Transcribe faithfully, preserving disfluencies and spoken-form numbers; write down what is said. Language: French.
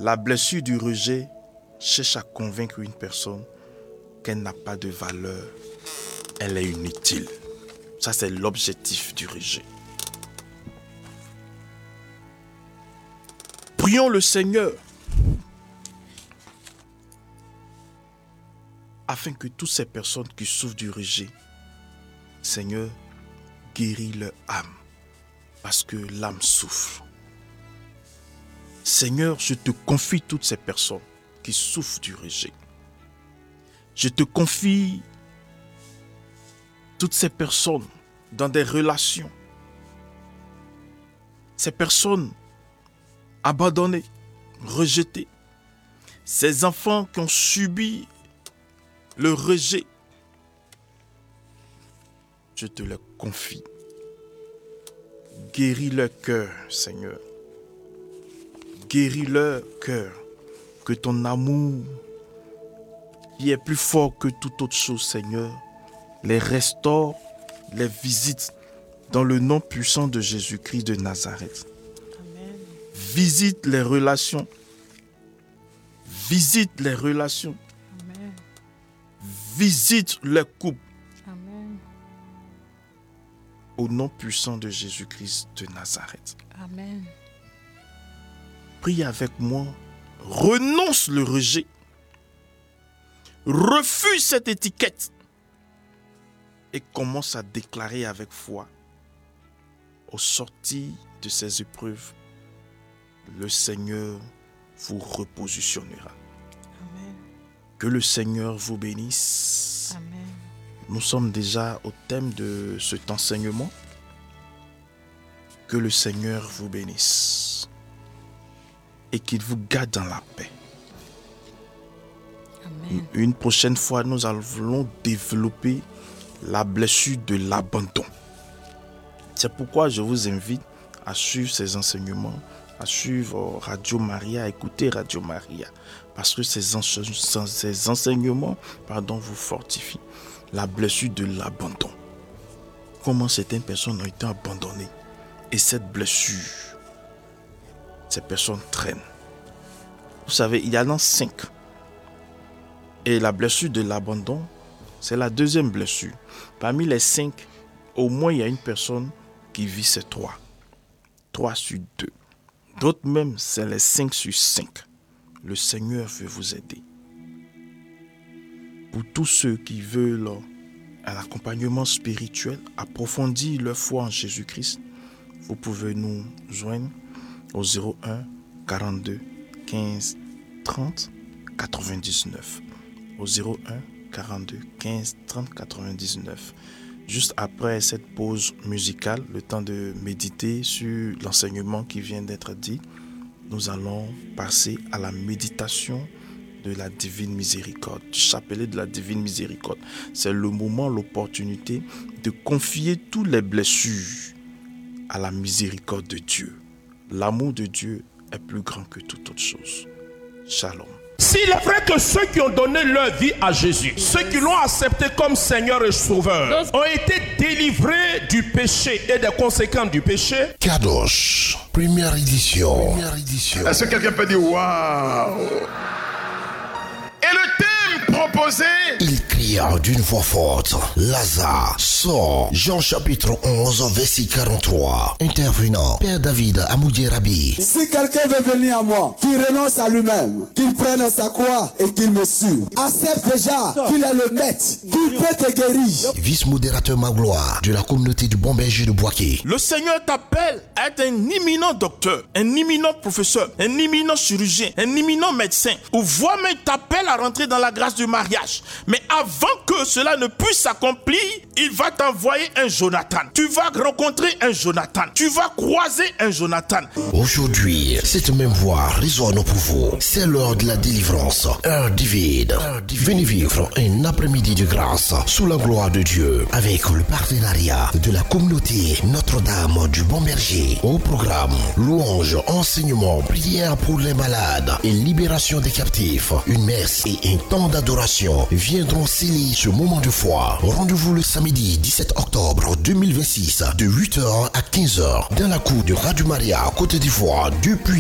La blessure du rejet cherche à convaincre une personne qu'elle n'a pas de valeur, elle est inutile. Ça, c'est l'objectif du rejet. Prions le Seigneur afin que toutes ces personnes qui souffrent du rejet, Seigneur, guéris leur âme, parce que l'âme souffre. Seigneur, je te confie toutes ces personnes qui souffrent du rejet. Je te confie toutes ces personnes dans des relations. Ces personnes abandonnées, rejetées. Ces enfants qui ont subi le rejet. Je te les confie. Guéris leur cœur, Seigneur. Guéris leur cœur. Que ton amour, qui est plus fort que toute autre chose, Seigneur, les restaure, les visite dans le nom puissant de Jésus-Christ de Nazareth. Amen. Visite les relations. Visite les relations. Amen. Visite les couples. Amen. Au nom puissant de Jésus-Christ de Nazareth. Amen. Prie avec moi. Renonce le rejet. Refuse cette étiquette. Et commence à déclarer avec foi, au sortir de ces épreuves, le Seigneur vous repositionnera. Amen. Que le Seigneur vous bénisse. Amen. Nous sommes déjà au thème de cet enseignement. Que le Seigneur vous bénisse et qu'il vous garde dans la paix. Amen. Une prochaine fois, nous allons développer la blessure de l'abandon. C'est pourquoi je vous invite à suivre ces enseignements, à suivre Radio Maria, à écouter Radio Maria. Parce que ces, ense- ces enseignements pardon, vous fortifient. La blessure de l'abandon. Comment certaines personnes ont été abandonnées. Et cette blessure, ces personnes traînent. Vous savez, il y en a cinq. Et la blessure de l'abandon, c'est la deuxième blessure. Parmi les cinq, au moins il y a une personne qui vit ces trois. Trois sur deux. D'autres même, c'est les cinq sur cinq. Le Seigneur veut vous aider. Pour tous ceux qui veulent un accompagnement spirituel, approfondir leur foi en Jésus-Christ, vous pouvez nous joindre au zéro un quarante-deux quinze trente quatre-vingt-dix-neuf. Au zéro un quarante-deux quinze trente quatre-vingt-dix-neuf. Juste après cette pause musicale, le temps de méditer sur l'enseignement qui vient d'être dit, nous allons passer à la méditation de la divine miséricorde, du chapelet de la divine miséricorde. C'est le moment, l'opportunité de confier toutes les blessures à la miséricorde de Dieu. L'amour de Dieu est plus grand que toute autre chose. Shalom. S'il est vrai que ceux qui ont donné leur vie à Jésus, ceux qui l'ont accepté comme Seigneur et Sauveur, ont été délivrés du péché et des conséquences du péché. Kadosh, première édition. Première édition. Est-ce que quelqu'un peut dire waouh? Et le thème proposé, Il cria d'une voix forte, Lazare, sort. Jean chapitre onze, verset quarante-trois. Intervenant, Père David Amoudi-Rabi. Si quelqu'un veut venir à moi, qu'il renonce à lui-même, qu'il prenne sa croix et qu'il me suive. Accepte déjà qu'il est le maître, qu'il peut te guérir. Vice-modérateur Magloire de la communauté du Bon Berger de Boaké. Le Seigneur t'appelle à être un imminent docteur, un imminent professeur, un imminent chirurgien, un imminent médecin. Ou voire même t'appelle à rentrer dans la grâce du mariage. Mais avant que cela ne puisse s'accomplir, il va t'envoyer un Jonathan. Tu vas rencontrer un Jonathan. Tu vas croiser un Jonathan. Aujourd'hui, cette même voix résonne pour vous. C'est l'heure de la délivrance. Heure divine. Venez vivre un après-midi de grâce sous la gloire de Dieu avec le partenariat de la communauté Notre-Dame du Bon Berger. Au programme, louange, enseignement, prière pour les malades et libération des captifs. Une messe et un temps d'adoration viendront sceller ce moment de foi. Rendez-vous le samedi dix-sept octobre deux mille vingt-six de huit heures à quinze heures dans la cour de Radio Maria, Côte d'Ivoire, depuis